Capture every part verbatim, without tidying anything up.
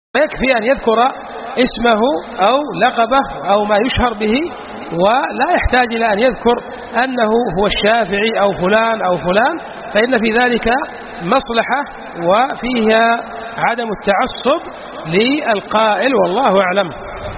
يكفي أن يذكر اسمه أو لقبه أو ما يشهر به، ولا يحتاج إلى أن يذكر أنه هو الشافعي أو فلان أو فلان، فإن في ذلك مصلحة وفيها عدم التعصب للقائل، والله أعلم.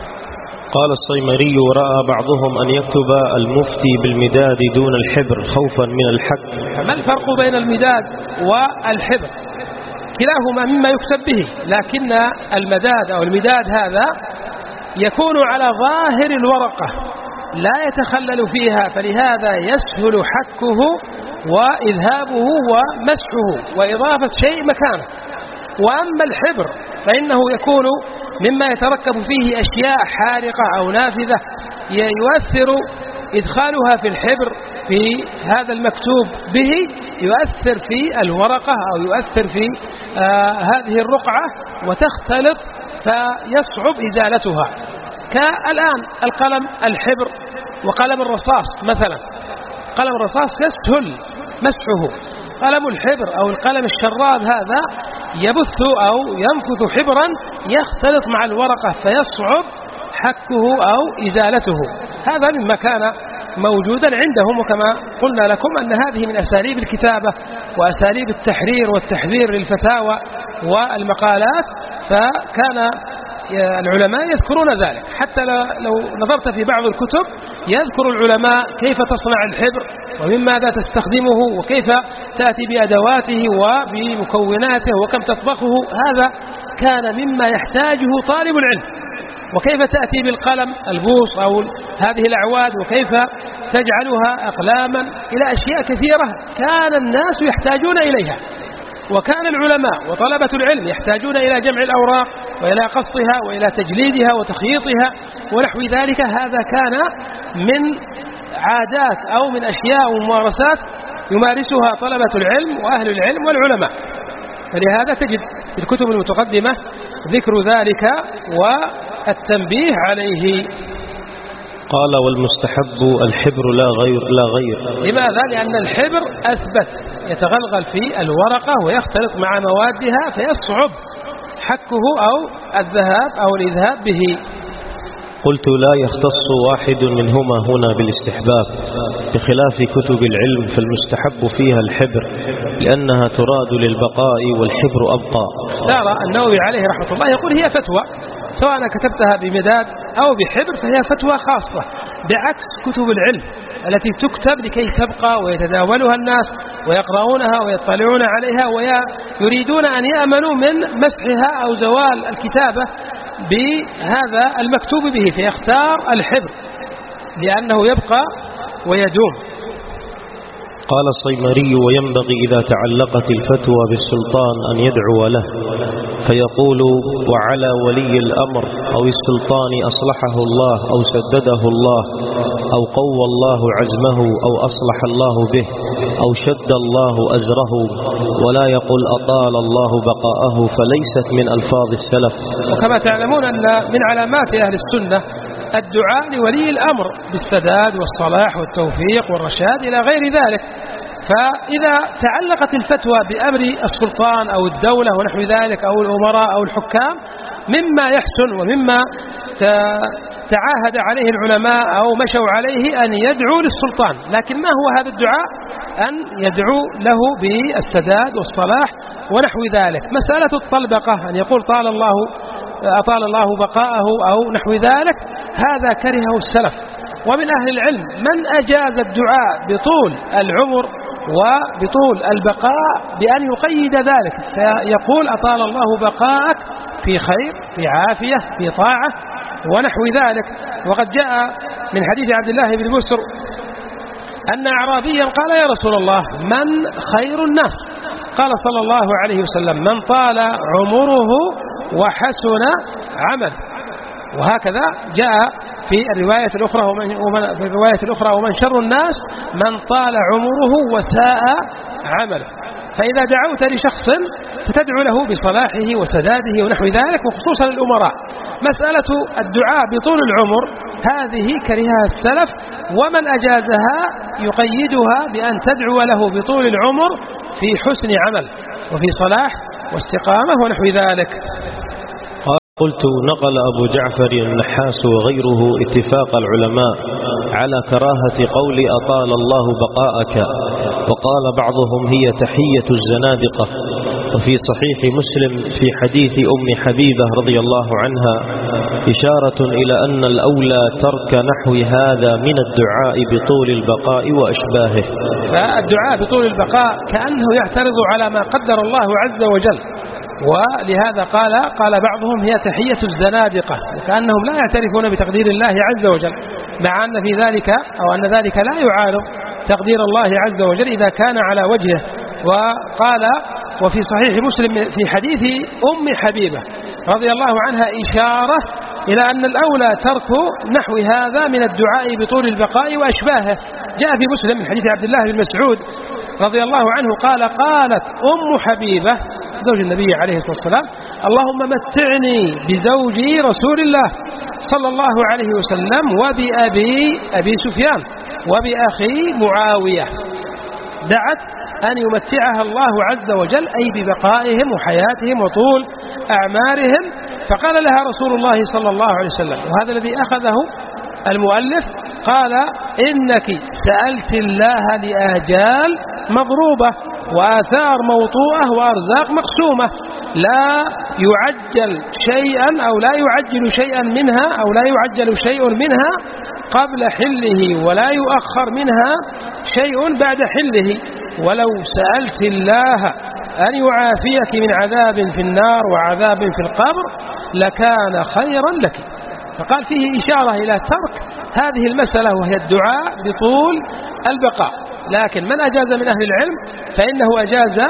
قال الصيمري: ورأى بعضهم أن يكتب المفتي بالمداد دون الحبر خوفا من الحك. ما الفرق بين المداد والحبر؟ كلاهما مما يكتب به، لكن المداد أو المداد هذا يكون على ظاهر الورقة لا يتخلل فيها، فلهذا يسهل حكه وإذهابه ومسحه وإضافة شيء مكانه. وأما الحبر فإنه يكون مما يتركب فيه أشياء حارقة أو نافذة، يؤثر إدخالها في الحبر في هذا المكتوب به يؤثر في الورقة أو يؤثر في آه هذه الرقعة وتختلط فيصعب إزالتها. كالآن القلم الحبر وقلم الرصاص مثلا، قلم الرصاص يسهل مسحه، قلم الحبر أو القلم الشراب هذا يبث أو ينفث حبرا يختلط مع الورقة فيصعب حكه أو إزالته. هذا مما كان موجودا عندهم، وكما قلنا لكم أن هذه من أساليب الكتابة وأساليب التحرير والتحذير للفتاوى والمقالات، فكان العلماء يذكرون ذلك. حتى لو نظرت في بعض الكتب يذكر العلماء كيف تصنع الحبر ومن ماذا تستخدمه وكيف تأتي بأدواته وبمكوناته وكم تطبخه. هذا كان مما يحتاجه طالب العلم، وكيف تأتي بالقلم البوص أو هذه الأعواد وكيف تجعلها أقلاما إلى أشياء كثيرة كان الناس يحتاجون إليها، وكان العلماء وطلبة العلم يحتاجون إلى جمع الأوراق وإلى قصها وإلى تجليدها وتخييطها ونحو ذلك. هذا كان من عادات أو من أشياء وممارسات يمارسها طلبة العلم وأهل العلم والعلماء، فلهذا تجد في الكتب المتقدمة ذكر ذلك والتنبيه عليه. قال: والمستحب الحبر لا غير لا غير. لماذا؟ لأن الحبر أثبت يتغلغل في الورقة ويختلط مع موادها فيصعب حكه أو الذهاب أو الإذهاب به. قلت: لا يختص واحد منهما هنا بالاستحباب، بخلاف كتب العلم فالمستحب فيها الحبر لأنها تراد للبقاء والحبر أبقى. ترى النووي عليه رحمة الله يقول هي فتوى، سواء كتبتها بمداد أو بحبر فهي فتوى خاصة، بعكس كتب العلم التي تكتب لكي تبقى ويتداولها الناس ويقرؤونها ويطلعون عليها ويريدون أن يأمنوا من مسحها أو زوال الكتابة بهذا المكتوب به، فيختار الحبر لأنه يبقى ويدوم. قال الصيمري: وينبغي إذا تعلقت الفتوى بالسلطان أن يدعو له فيقول: وعلى ولي الأمر أو السلطان أصلحه الله أو سدده الله أو قوى الله عزمه أو أصلح الله به أو شد الله أزره، ولا يقول أطال الله بقاءه، فليست من ألفاظ السلف. وكما تعلمون أن من علامات أهل السنة الدعاء لولي الأمر بالسداد والصلاح والتوفيق والرشاد إلى غير ذلك. فإذا تعلقت الفتوى بأمر السلطان أو الدولة ونحو ذلك أو الأمراء أو الحكام، مما يحسن ومما تعاهد عليه العلماء أو مشوا عليه أن يدعو للسلطان. لكن ما هو هذا الدعاء؟ أن يدعو له بالسداد والصلاح ونحو ذلك. مسألة الطلبقة أن يقول طال الله أطال الله بقاءه أو نحو ذلك، هذا كرهه السلف. ومن أهل العلم من أجاز الدعاء بطول العمر وبطول البقاء بأن يقيد ذلك، فيقول أطال الله بقاءك في خير في عافية في طاعة ونحو ذلك. وقد جاء من حديث عبد الله بن بسر أن أعرابيا قال: يا رسول الله من خير الناس؟ قال صلى الله عليه وسلم: من طال عمره وحسن عمل. وهكذا جاء في الرواية الأخرى ومن, ومن في الرواية الأخرى ومن شر الناس من طال عمره وساء عمله. فإذا دعوت لشخص فتدعو له بصلاحه وسداده ونحو ذلك، وخصوصا الأمراء. مسألة الدعاء بطول العمر هذه كرهها السلف، ومن أجازها يقيدها بأن تدعو له بطول العمر في حسن عمل وفي صلاح واستقامة ونحو ذلك. قلت: نقل أبو جعفر النحاس وغيره اتفاق العلماء على كراهة قول أطال الله بقاءك، وقال بعضهم: هي تحية الزنادقة. وفي صحيح مسلم في حديث أم حبيبة رضي الله عنها إشارة إلى أن الأولى ترك نحو هذا من الدعاء بطول البقاء وأشباهه. فالدعاء بطول البقاء كأنه يعترض على ما قدر الله عز وجل، ولهذا قال قال بعضهم: هي تحية الزنادقة، كأنهم لا يعترفون بتقدير الله عز وجل، مع أن في ذلك أو أن ذلك لا يعارض تقدير الله عز وجل إذا كان على وجهه. وقال: وفي صحيح مسلم في حديث أم حبيبة رضي الله عنها إشارة إلى أن الأولى ترك نحو هذا من الدعاء بطول البقاء وأشباهه. جاء في مسلم من حديث عبد الله بن مسعود رضي الله عنه قال: قالت أم حبيبة زوج النبي عليه الصلاة والسلام: اللهم متعني بزوجي رسول الله صلى الله عليه وسلم وبأبي أبي سفيان وبأخي معاوية. دعت أن يمتعها الله عز وجل أي ببقائهم وحياتهم وطول أعمارهم. فقال لها رسول الله صلى الله عليه وسلم، وهذا الذي أخذه المؤلف، قال: إنك سألت الله لآجال مضروبة وآثار موطوءة وأرزاق مقسومة، لا يعجل شيئا أو لا يعجل شيئا منها أو لا يعجل شيء منها قبل حله ولا يؤخر منها شيء بعد حله، ولو سألت الله أن يعافيك من عذاب في النار وعذاب في القبر لكان خيرا لك. فقال فيه إشارة إلى ترك هذه المسألة وهي الدعاء بطول البقاء. لكن من أجاز من أهل العلم فإنه أجاز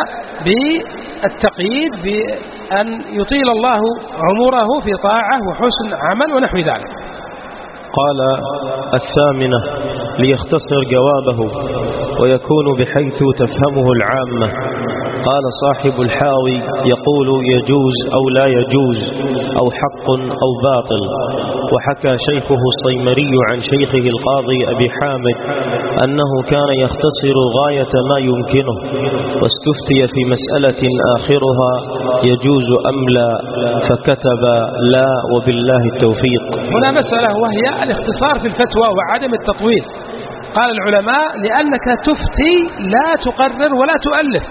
بالتقييد بأن يطيل الله عمره في طاعة وحسن عمل ونحو ذلك. قال: الثامنة ليختصر جوابه ويكون بحيث تفهمه العامة. قال صاحب الحاوي: يقول يجوز أو لا يجوز أو حق أو باطل. وحكى شيخه الصيمري عن شيخه القاضي أبي حامد أنه كان يختصر غاية ما يمكنه، واستفتي في مسألة آخرها يجوز أم لا، فكتب لا وبالله التوفيق. هنا مسألة وهي الاختصار في الفتوى وعدم التطويل. قال العلماء: لأنك تفتي لا تقرر ولا تؤلف،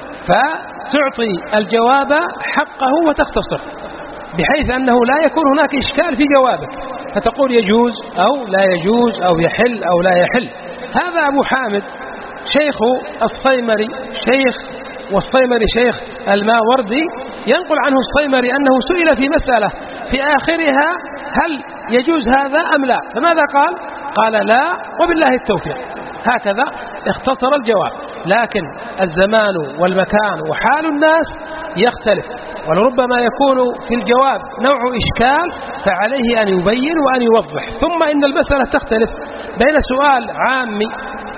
فتعطي الجواب حقه وتختصر بحيث أنه لا يكون هناك إشكال في جوابك، فتقول يجوز أو لا يجوز أو يحل أو لا يحل. هذا أبو حامد شيخ الصيمري شيخ والصيمري شيخ الماوردي، ينقل عنه الصيمري أنه سئل في مسألة في آخرها هل يجوز هذا أم لا، فماذا قال؟ قال لا وبالله التوفيق. هكذا اختصر الجواب. لكن الزمان والمكان وحال الناس يختلف، ولربما يكون في الجواب نوع إشكال فعليه أن يبين وأن يوضح. ثم إن المسألة تختلف بين سؤال عامي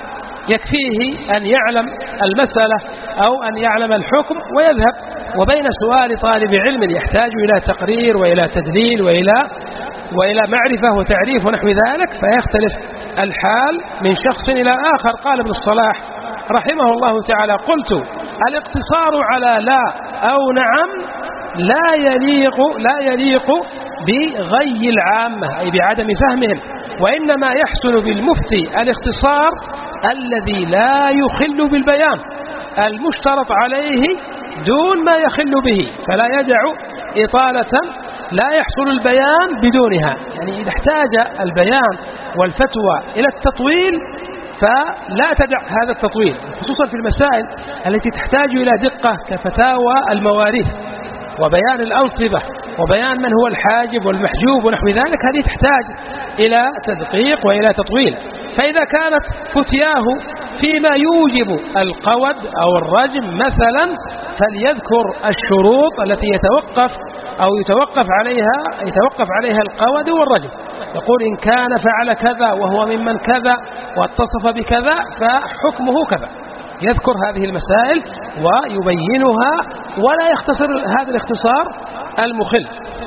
يكفيه أن يعلم المسألة أو أن يعلم الحكم ويذهب، وبين سؤال طالب علم يحتاج إلى تقرير وإلى تدليل وإلى وإلى معرفة وتعريف ونحو ذلك، فيختلف الحال من شخص إلى آخر. قال ابن الصلاح رحمه الله تعالى: قلت: الاقتصار على لا أو نعم لا يليق لا يليق بغي العامة أي بعدم فهمهم، وإنما يحسن بالمفتي الاختصار الذي لا يخل بالبيان المشترط عليه دون ما يخل به، فلا يدع إطالة لا يحصل البيان بدونها. يعني إذا احتاج البيان والفتوى إلى التطويل فلا تدع هذا التطويل، خصوصا في المسائل التي تحتاج إلى دقة كفتاوى المواريث وبيان الأنصبة وبيان من هو الحاجب والمحجوب ونحو ذلك. هذه تحتاج إلى تدقيق وإلى تطويل. فإذا كانت فتياه فيما يوجب القود أو الرجم مثلا فليذكر الشروط التي يتوقف أو يتوقف عليها يتوقف عليها القود والرجم. يقول إن كان فعل كذا وهو ممن كذا واتصف بكذا فحكمه كذا. يذكر هذه المسائل ويبينها ولا يختصر هذا الاختصار المخل.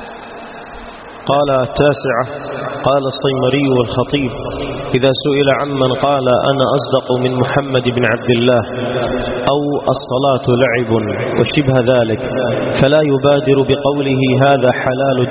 قال التاسعة: قال الصيمري والخطيب: إذا سئل عمن قال أنا أصدق من محمد بن عبد الله أو الصلاة لعب وشبه ذلك فلا يبادر بقوله هذا حلال